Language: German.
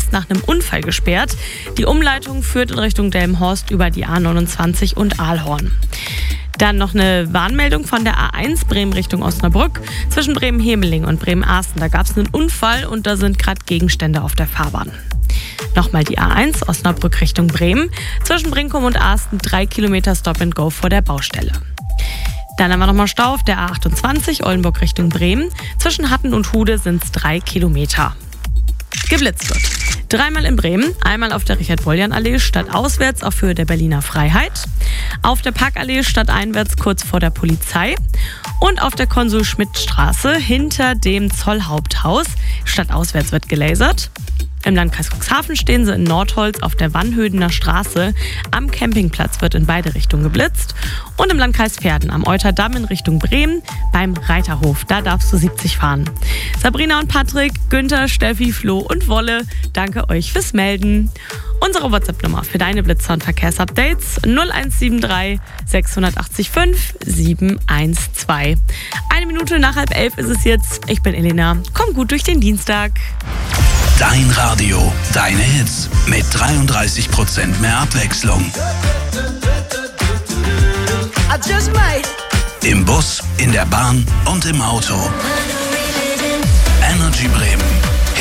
ist nach einem Unfall gesperrt. Die Umleitung führt in Richtung Delmenhorst über die A29 und Aalhorn. Dann noch eine Warnmeldung von der A1 Bremen Richtung Osnabrück. Zwischen Bremen-Hemeling und Bremen-Arsten, da gab es einen Unfall und da sind gerade Gegenstände auf der Fahrbahn. Nochmal die A1 Osnabrück Richtung Bremen. Zwischen Brinkum und Arsten 3 Kilometer Stop and Go vor der Baustelle. Dann haben wir nochmal Stau auf der A28 Oldenburg Richtung Bremen. Zwischen Hatten und Hude sind es 3 Kilometer. Geblitzt wird. 3-mal in Bremen, einmal auf der Richard-Voljan-Allee stadtauswärts auf Höhe der Berliner Freiheit, auf der Parkallee stadteinwärts kurz vor der Polizei und auf der Konsul-Schmidt-Straße hinter dem Zollhaupthaus stadtauswärts wird gelasert. Im Landkreis Cuxhaven stehen sie in Nordholz auf der Wannhödener Straße. Am Campingplatz wird in beide Richtungen geblitzt. Und im Landkreis Verden am Euterdamm in Richtung Bremen beim Reiterhof. Da darfst du 70 fahren. Sabrina und Patrick, Günther, Steffi, Flo und Wolle, danke euch fürs Melden. Unsere WhatsApp-Nummer für deine Blitzer- und Verkehrsupdates 0173 680 5 712. 1 Minute nach 10:30 ist es jetzt. Ich bin Elena. Komm gut durch den Dienstag. Dein Radio, deine Hits mit 33% mehr Abwechslung. Im Bus, in der Bahn und im Auto. Energy Bremen.